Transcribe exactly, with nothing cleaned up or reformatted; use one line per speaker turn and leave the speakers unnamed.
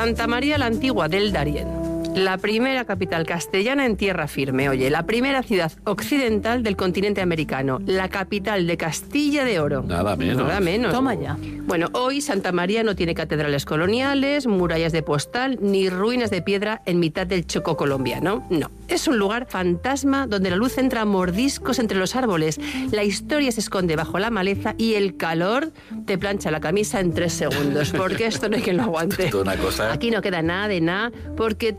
Santa María la Antigua del Darién. La primera capital castellana en tierra firme, oye, la primera ciudad occidental del continente americano, la capital de Castilla de Oro.
Nada menos.
Nada menos.
Toma ya.
Bueno, hoy Santa María no tiene catedrales coloniales, murallas de postal, ni ruinas de piedra en mitad del Chocó colombiano. No, es un lugar fantasma donde la luz entra a mordiscos entre los árboles, la historia se esconde bajo la maleza y el calor te plancha la camisa en tres segundos, porque esto no hay quien lo aguante.
Esto es una cosa...
Aquí no queda nada de nada, porque